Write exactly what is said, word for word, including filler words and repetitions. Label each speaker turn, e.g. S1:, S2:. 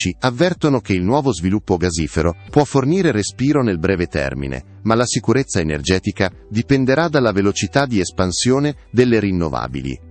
S1: avvertono che il nuovo sviluppo gasifero può fornire respiro nel breve termine, ma la sicurezza energetica dipenderà dalla velocità di espansione delle rinnovabili.